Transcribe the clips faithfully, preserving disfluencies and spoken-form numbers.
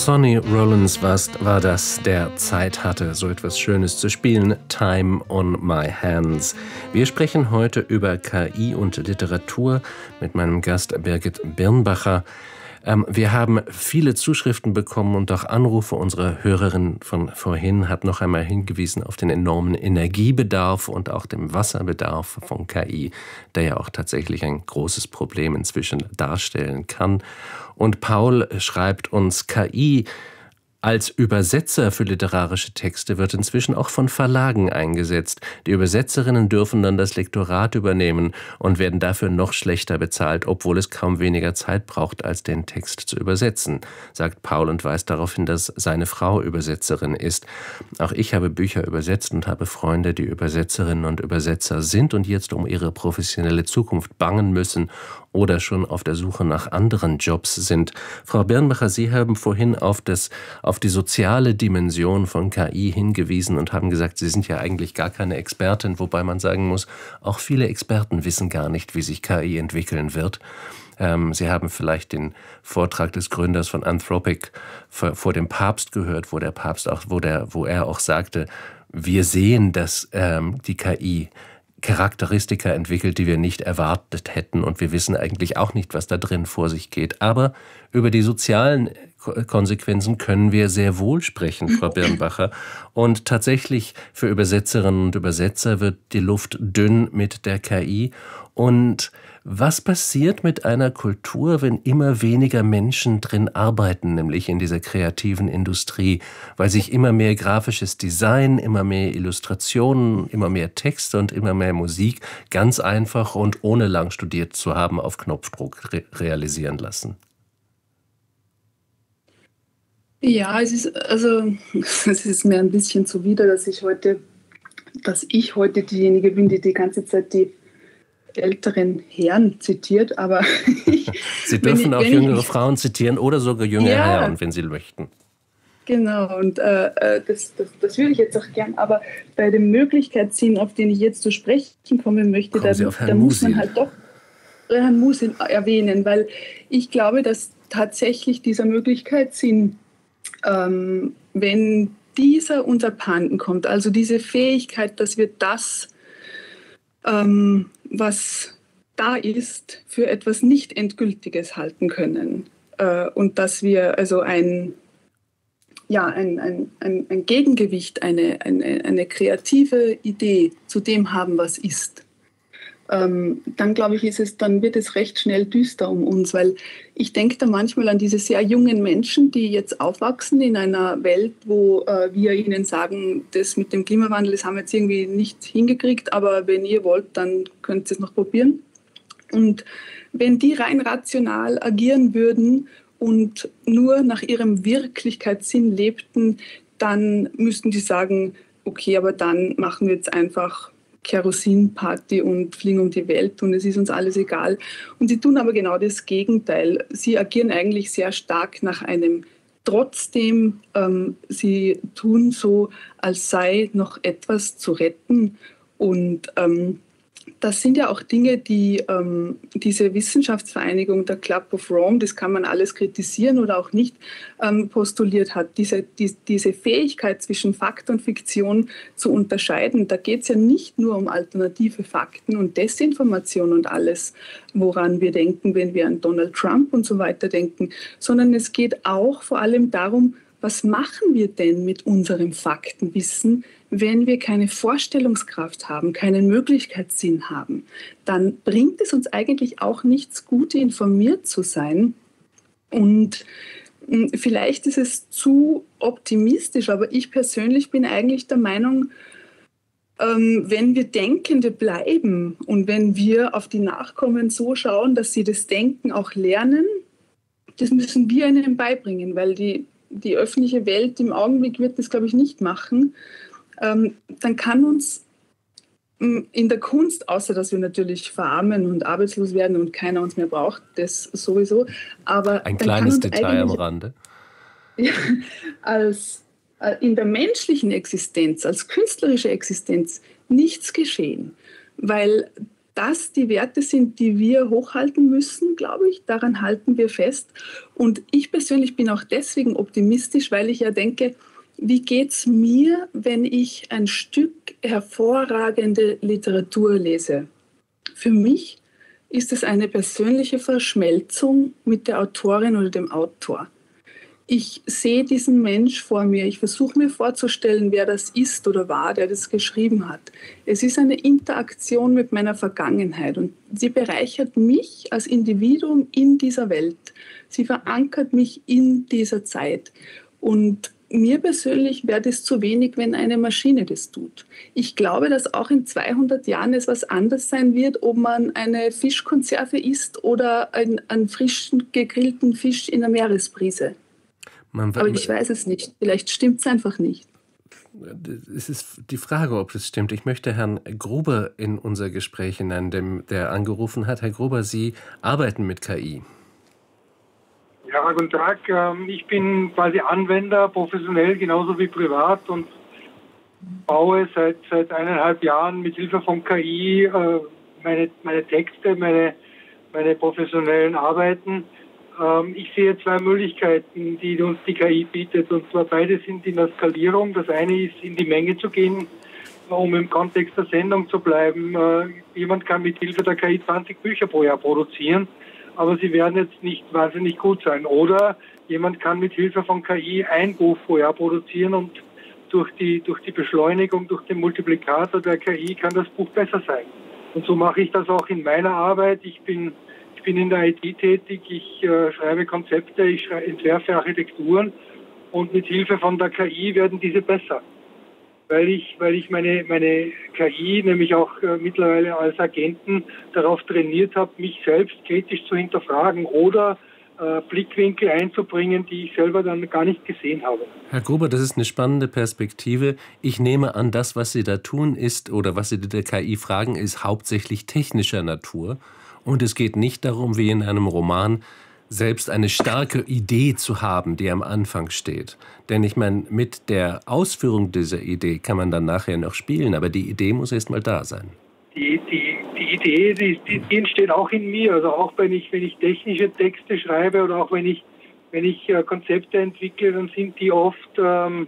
Sonny Rollins war das, der Zeit hatte, so etwas Schönes zu spielen. Time on my hands. Wir sprechen heute über K I und Literatur mit meinem Gast Birgit Birnbacher. Ähm, wir haben viele Zuschriften bekommen und auch Anrufe. Unsere Hörerin von vorhin hat noch einmal hingewiesen auf den enormen Energiebedarf und auch den Wasserbedarf von K I, der ja auch tatsächlich ein großes Problem inzwischen darstellen kann. Und Paul schreibt uns, K I als Übersetzer für literarische Texte wird inzwischen auch von Verlagen eingesetzt. Die Übersetzerinnen dürfen dann das Lektorat übernehmen und werden dafür noch schlechter bezahlt, obwohl es kaum weniger Zeit braucht, als den Text zu übersetzen, sagt Paul und weist darauf hin, dass seine Frau Übersetzerin ist. Auch ich habe Bücher übersetzt und habe Freunde, die Übersetzerinnen und Übersetzer sind und jetzt um ihre professionelle Zukunft bangen müssen oder schon auf der Suche nach anderen Jobs sind. Frau Birnbacher, Sie haben vorhin auf, das, auf die soziale Dimension von K I hingewiesen und haben gesagt, Sie sind ja eigentlich gar keine Expertin, wobei man sagen muss, auch viele Experten wissen gar nicht, wie sich K I entwickeln wird. Ähm, Sie haben vielleicht den Vortrag des Gründers von Anthropic vor, vor dem Papst gehört, wo der Papst auch, wo, der, wo er auch sagte, wir sehen, dass ähm, die K I Charakteristika entwickelt, die wir nicht erwartet hätten. Und wir wissen eigentlich auch nicht, was da drin vor sich geht. Aber über die sozialen Konsequenzen können wir sehr wohl sprechen, Frau Birnbacher. Und tatsächlich für Übersetzerinnen und Übersetzer wird die Luft dünn mit der K I. Und was passiert mit einer Kultur, wenn immer weniger Menschen drin arbeiten, nämlich in dieser kreativen Industrie, weil sich immer mehr grafisches Design, immer mehr Illustrationen, immer mehr Texte und immer mehr Musik ganz einfach und ohne lang studiert zu haben auf Knopfdruck re- realisieren lassen? Ja, es ist also es ist mir ein bisschen zuwider, dass ich heute, dass ich heute diejenige bin, die die ganze Zeit die älteren Herren zitiert, aber ich, Sie dürfen ich, auch jüngere ich, Frauen zitieren oder sogar jüngere ja, Herren, wenn Sie möchten. Genau, und äh, das, das, das würde ich jetzt auch gern, aber bei dem Möglichkeitssinn, auf den ich jetzt zu sprechen kommen möchte, Kommen da, Sie auf Herrn da muss man Musil. halt doch Herrn Musil erwähnen, weil ich glaube, dass tatsächlich dieser Möglichkeitssinn, ähm, wenn dieser uns abhanden kommt, also diese Fähigkeit, dass wir das, ähm, was da ist, für etwas nicht Endgültiges halten können. Äh, und dass wir also ein, ja, ein, ein, ein, ein Gegengewicht, eine, eine, eine kreative Idee zu dem haben, was ist. Ähm, dann glaube ich, ist es, dann wird es recht schnell düster um uns, weil ich denke da manchmal an diese sehr jungen Menschen, die jetzt aufwachsen in einer Welt, wo äh, wir ihnen sagen, das mit dem Klimawandel, das haben wir jetzt irgendwie nicht hingekriegt, aber wenn ihr wollt, dann könnt ihr es noch probieren. Und wenn die rein rational agieren würden und nur nach ihrem Wirklichkeitssinn lebten, dann müssten die sagen, okay, aber dann machen wir jetzt einfach Kerosinparty und fliegen um die Welt und es ist uns alles egal. Und sie tun aber genau das Gegenteil. Sie agieren eigentlich sehr stark nach einem Trotzdem. Ähm, sie tun so, als sei noch etwas zu retten. Und ähm, das sind ja auch Dinge, die ähm, diese Wissenschaftsvereinigung, der Club of Rome, das kann man alles kritisieren oder auch nicht, ähm, postuliert hat. Diese, die, diese Fähigkeit zwischen Fakt und Fiktion zu unterscheiden, da geht es ja nicht nur um alternative Fakten und Desinformation und alles, woran wir denken, wenn wir an Donald Trump und so weiter denken, sondern es geht auch vor allem darum, was machen wir denn mit unserem Faktenwissen, wenn wir keine Vorstellungskraft haben, keinen Möglichkeitssinn haben? Dann bringt es uns eigentlich auch nichts, gut informiert zu sein. Und vielleicht ist es zu optimistisch, aber ich persönlich bin eigentlich der Meinung, wenn wir Denkende bleiben und wenn wir auf die Nachkommen so schauen, dass sie das Denken auch lernen, das müssen wir ihnen beibringen, weil die die öffentliche Welt im Augenblick wird das, glaube ich, nicht machen, ähm, dann kann uns in der Kunst, außer dass wir natürlich verarmen und arbeitslos werden und keiner uns mehr braucht, das sowieso, aber ein dann kleines kann uns Detail am Rande. Ja, als, äh, in der menschlichen Existenz, als künstlerische Existenz nichts geschehen, weil das die Werte sind, die wir hochhalten müssen, glaube ich. Daran halten wir fest. Und ich persönlich bin auch deswegen optimistisch, weil ich ja denke, wie geht es mir, wenn ich ein Stück hervorragende Literatur lese? Für mich ist es eine persönliche Verschmelzung mit der Autorin oder dem Autor. Ich sehe diesen Mensch vor mir. Ich versuche mir vorzustellen, wer das ist oder war, der das geschrieben hat. Es ist eine Interaktion mit meiner Vergangenheit und sie bereichert mich als Individuum in dieser Welt. Sie verankert mich in dieser Zeit. Und mir persönlich wäre das zu wenig, wenn eine Maschine das tut. Ich glaube, dass auch in zweihundert Jahren es was anderes sein wird, ob man eine Fischkonserve isst oder einen, einen frischen gegrillten Fisch in der Meeresbrise. Man, Aber ich weiß es nicht. Vielleicht stimmt es einfach nicht. Es ist die Frage, ob es stimmt. Ich möchte Herrn Gruber in unser Gespräch hinein, dem, der angerufen hat. Herr Gruber, Sie arbeiten mit K I. Ja, guten Tag. Ich bin quasi Anwender, professionell genauso wie privat und baue seit, seit eineinhalb Jahren mit Hilfe von K I meine, meine Texte, meine, meine professionellen Arbeiten. Ich sehe zwei Möglichkeiten, die uns die K I bietet. Und zwar beide sind in der Skalierung. Das eine ist, in die Menge zu gehen, um im Kontext der Sendung zu bleiben. Jemand kann mit Hilfe der K I zwanzig Bücher pro Jahr produzieren, aber sie werden jetzt nicht wahnsinnig gut sein. Oder jemand kann mit Hilfe von K I ein Buch pro Jahr produzieren und durch die, durch die Beschleunigung, durch den Multiplikator der K I kann das Buch besser sein. Und so mache ich das auch in meiner Arbeit. Ich bin Ich bin in der I T tätig, ich äh, schreibe Konzepte, ich schrei- entwerfe Architekturen und mit Hilfe von der K I werden diese besser. Weil ich, weil ich meine, meine K I, nämlich auch äh, mittlerweile als Agenten, darauf trainiert habe, mich selbst kritisch zu hinterfragen oder äh, Blickwinkel einzubringen, die ich selber dann gar nicht gesehen habe. Herr Gruber, das ist eine spannende Perspektive. Ich nehme an, das, was Sie da tun, ist, oder was Sie der K I fragen, ist hauptsächlich technischer Natur. Und es geht nicht darum, wie in einem Roman, selbst eine starke Idee zu haben, die am Anfang steht. Denn ich meine, mit der Ausführung dieser Idee kann man dann nachher noch spielen, aber die Idee muss erst mal da sein. Die, die, die Idee, die, die entsteht auch in mir. Also auch wenn ich, wenn ich technische Texte schreibe oder auch wenn ich, wenn ich äh, Konzepte entwickle, dann sind die oft ähm,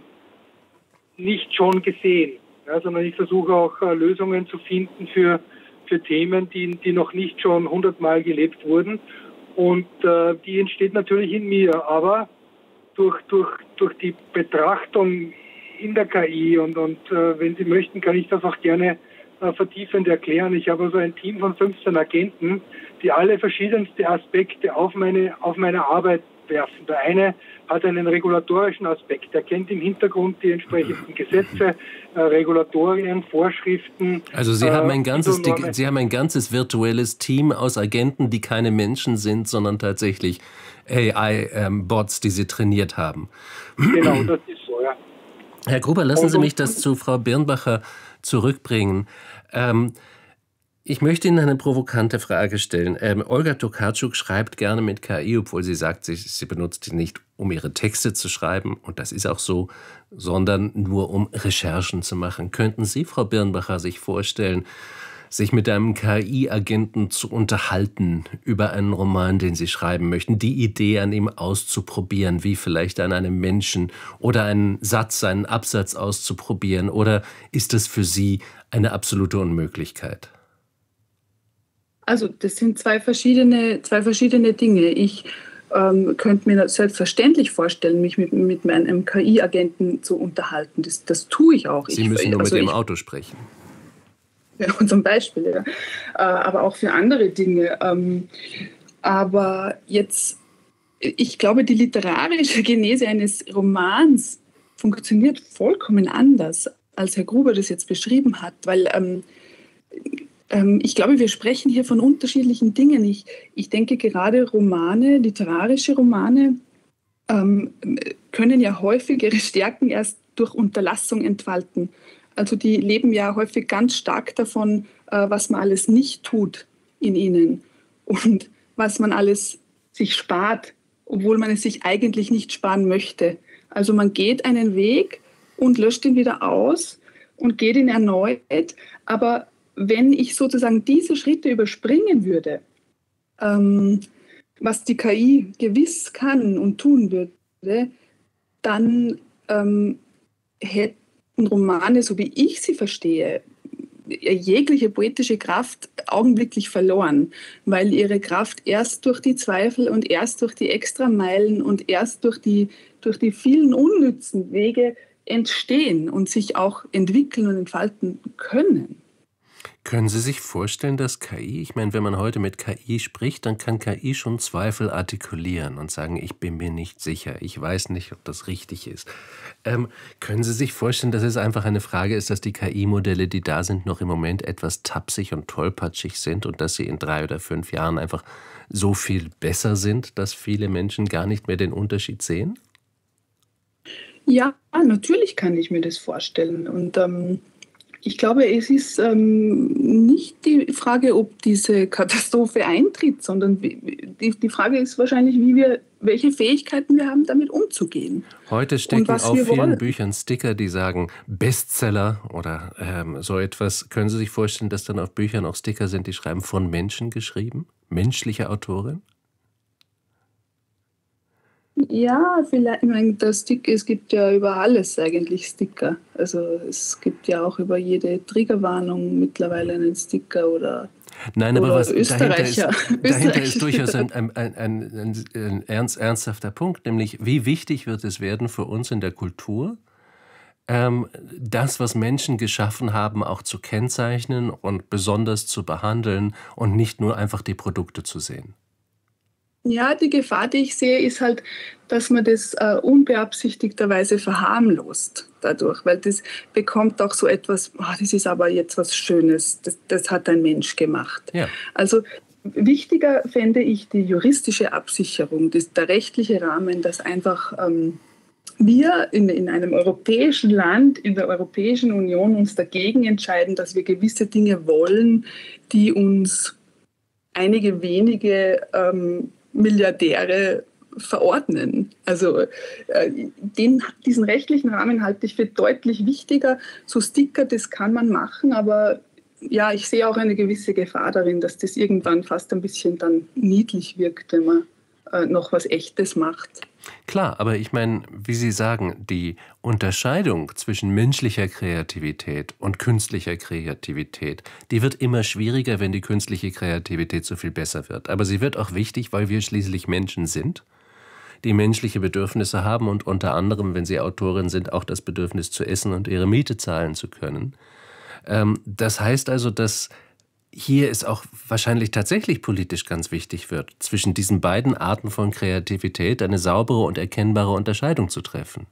nicht schon gesehen. Ja, sondern ich versuche auch äh, Lösungen zu finden für für Themen, die, die noch nicht schon hundertmal gelebt wurden. Und äh, die entsteht natürlich in mir. Aber durch, durch, durch die Betrachtung in der K I und, und äh, wenn Sie möchten, kann ich das auch gerne äh, vertiefend erklären. Ich habe also ein Team von fünfzehn Agenten, die alle verschiedenste Aspekte auf meine, auf meine Arbeit werfen. Der eine hat einen regulatorischen Aspekt. Er kennt im Hintergrund die entsprechenden Gesetze, äh, Regulatorien, Vorschriften. Also Sie, äh, haben ein ganzes, die, Sie haben ein ganzes virtuelles Team aus Agenten, die keine Menschen sind, sondern tatsächlich A I-Bots, ähm, die Sie trainiert haben. Genau, das ist so, ja. Herr Gruber, lassen Sie mich das zu Frau Birnbacher zurückbringen. Ähm, Ich möchte Ihnen eine provokante Frage stellen. Ähm, Olga Tokarczuk schreibt gerne mit K I, obwohl sie sagt, sie, sie benutzt sie nicht, um ihre Texte zu schreiben, und das ist auch so, sondern nur um Recherchen zu machen. Könnten Sie, Frau Birnbacher, sich vorstellen, sich mit einem K I-Agenten zu unterhalten über einen Roman, den Sie schreiben möchten, die Idee an ihm auszuprobieren, wie vielleicht an einem Menschen, oder einen Satz, einen Absatz auszuprobieren, oder ist das für Sie eine absolute Unmöglichkeit? Also das sind zwei verschiedene, zwei verschiedene Dinge. Ich ähm, könnte mir selbstverständlich vorstellen, mich mit, mit meinem K I-Agenten zu unterhalten. Das, das tue ich auch. Sie ich, müssen nur also mit dem ich, Auto sprechen. Ja, zum Beispiel, ja. Äh, aber auch für andere Dinge. Ähm, aber jetzt, ich glaube, die literarische Genese eines Romans funktioniert vollkommen anders, als Herr Gruber das jetzt beschrieben hat, weil ähm, ich glaube, wir sprechen hier von unterschiedlichen Dingen. Ich, ich denke, gerade Romane, literarische Romane, ähm, können ja häufig ihre Stärken erst durch Unterlassung entfalten. Also die leben ja häufig ganz stark davon, äh, was man alles nicht tut in ihnen und was man alles sich spart, obwohl man es sich eigentlich nicht sparen möchte. Also man geht einen Weg und löscht ihn wieder aus und geht ihn erneut, aber wenn ich sozusagen diese Schritte überspringen würde, ähm, was die K I gewiss kann und tun würde, dann ähm, hätten Romane, so wie ich sie verstehe, jegliche poetische Kraft augenblicklich verloren, weil ihre Kraft erst durch die Zweifel und erst durch die Extrameilen und erst durch die, durch die vielen unnützen Wege entstehen und sich auch entwickeln und entfalten können. Können Sie sich vorstellen, dass K I, ich meine, wenn man heute mit K I spricht, dann kann K I schon Zweifel artikulieren und sagen, ich bin mir nicht sicher, ich weiß nicht, ob das richtig ist. Ähm, können Sie sich vorstellen, dass es einfach eine Frage ist, dass die K I-Modelle, die da sind, noch im Moment etwas tapsig und tollpatschig sind und dass sie in drei oder fünf Jahren einfach so viel besser sind, dass viele Menschen gar nicht mehr den Unterschied sehen? Ja, natürlich kann ich mir das vorstellen. Und ähm, ich glaube, es ist ähm, nicht die Frage, ob diese Katastrophe eintritt, sondern die, die Frage ist wahrscheinlich, wie wir, welche Fähigkeiten wir haben, damit umzugehen. Heute stecken auf vielen wollen. Büchern Sticker, die sagen Bestseller oder ähm, so etwas. Können Sie sich vorstellen, dass dann auf Büchern auch Sticker sind, die schreiben von Menschen geschrieben? Menschliche Autorin? Ja, vielleicht, ich meine, der Sticker, es gibt ja über alles eigentlich Sticker. Also es gibt ja auch über jede Triggerwarnung mittlerweile einen Sticker oder Nein, aber oder was dahinter ist, Österreicher. dahinter ist Österreicher. durchaus ein, ein, ein, ein, ein ernst, ernsthafter Punkt, nämlich wie wichtig wird es werden für uns in der Kultur, ähm, das, was Menschen geschaffen haben, auch zu kennzeichnen und besonders zu behandeln und nicht nur einfach die Produkte zu sehen. Ja, die Gefahr, die ich sehe, ist halt, dass man das äh, unbeabsichtigterweise verharmlost dadurch, weil das bekommt auch so etwas, oh, das ist aber jetzt was Schönes, das, das hat ein Mensch gemacht. Ja. Also wichtiger fände ich die juristische Absicherung, das, der rechtliche Rahmen, dass einfach ähm, wir in, in einem europäischen Land, in der Europäischen Union uns dagegen entscheiden, dass wir gewisse Dinge wollen, die uns einige wenige ähm, Milliardäre verordnen. Also äh, den, diesen rechtlichen Rahmen halte ich für deutlich wichtiger. So Sticker, das kann man machen, aber ja, ich sehe auch eine gewisse Gefahr darin, dass das irgendwann fast ein bisschen dann niedlich wirkt, wenn man äh, noch was Echtes macht. Klar, aber ich meine, wie Sie sagen, die Unterscheidung zwischen menschlicher Kreativität und künstlicher Kreativität, die wird immer schwieriger, wenn die künstliche Kreativität so viel besser wird. Aber sie wird auch wichtig, weil wir schließlich Menschen sind, die menschliche Bedürfnisse haben und unter anderem, wenn sie Autorin sind, auch das Bedürfnis zu essen und ihre Miete zahlen zu können. Ähm, das heißt also, dass hier es auch wahrscheinlich tatsächlich politisch ganz wichtig wird, zwischen diesen beiden Arten von Kreativität eine saubere und erkennbare Unterscheidung zu treffen.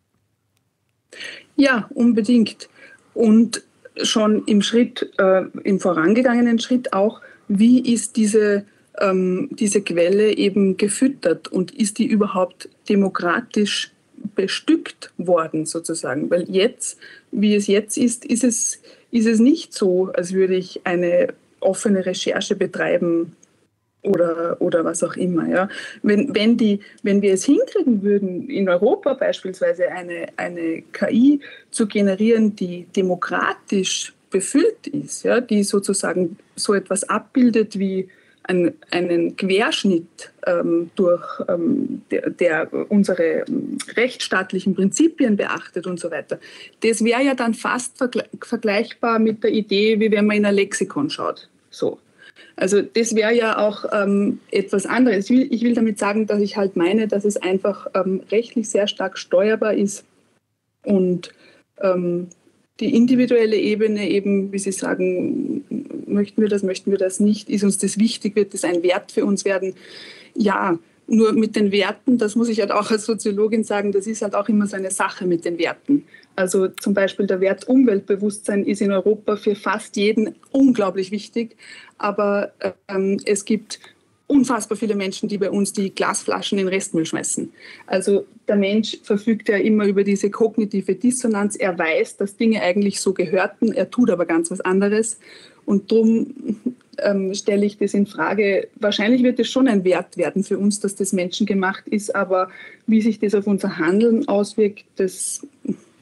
Ja, unbedingt. Und schon im Schritt, äh, im vorangegangenen Schritt auch, wie ist diese, ähm, diese Quelle eben gefüttert und ist die überhaupt demokratisch bestückt worden sozusagen? Weil jetzt, wie es jetzt ist, ist es ist es nicht so, als würde ich eine offene Recherche betreiben oder, oder was auch immer. Ja. Wenn, wenn, die, wenn wir es hinkriegen würden, in Europa beispielsweise eine, eine K I zu generieren, die demokratisch befüllt ist, ja, die sozusagen so etwas abbildet wie ein, einen Querschnitt ähm, durch, ähm, der, der unsere rechtsstaatlichen Prinzipien beachtet und so weiter. Das wäre ja dann fast vergle- vergleichbar mit der Idee, wie wenn man in ein Lexikon schaut. So. Also das wäre ja auch ähm, etwas anderes. Ich will, ich will damit sagen, dass ich halt meine, dass es einfach ähm, rechtlich sehr stark steuerbar ist und ähm, die individuelle Ebene eben, wie Sie sagen, möchten wir das, möchten wir das nicht, ist uns das wichtig, wird das ein Wert für uns werden? Ja, nur mit den Werten, das muss ich halt auch als Soziologin sagen, das ist halt auch immer so eine Sache mit den Werten. Also zum Beispiel der Wert Umweltbewusstsein ist in Europa für fast jeden unglaublich wichtig, aber ähm, es gibt unfassbar viele Menschen, die bei uns die Glasflaschen in den Restmüll schmeißen. Also der Mensch verfügt ja immer über diese kognitive Dissonanz. Er weiß, dass Dinge eigentlich so gehörten, er tut aber ganz was anderes. Und darum ähm, stelle ich das in Frage. Wahrscheinlich wird es schon ein Wert werden für uns, dass das menschengemacht ist, aber wie sich das auf unser Handeln auswirkt, das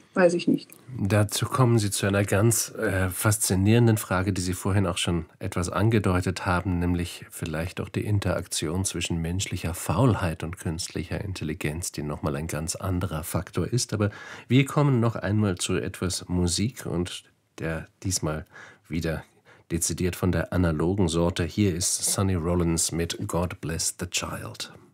weiß ich nicht. Dazu kommen Sie zu einer ganz äh, faszinierenden Frage, die Sie vorhin auch schon etwas angedeutet haben, nämlich vielleicht auch die Interaktion zwischen menschlicher Faulheit und künstlicher Intelligenz, die nochmal ein ganz anderer Faktor ist. Aber wir kommen noch einmal zu etwas Musik und der diesmal wieder dezidiert von der analogen Sorte. Hier ist Sonny Rollins mit God Bless the Child.